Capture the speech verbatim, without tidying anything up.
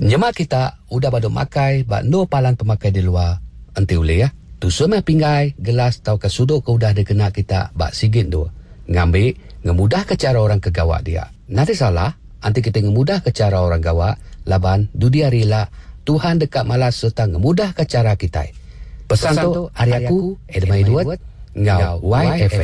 Nyemak kita udah baduk makai bak no palan pemakai di luar. Enti ule ya. Tu semai pinggai, gelas tau ke sudut ke udah dikena kita bak sigit tu. Ngambil, ngemudah ke cara orang ke gawak dia. Nanti salah, anti kita ngemudah ke cara orang gawak, laban dudia rila, Tuhan dekat malas serta ngemudah ke cara kita. Pesan tu, hari aku, Edmai Duat, ngau Y F M.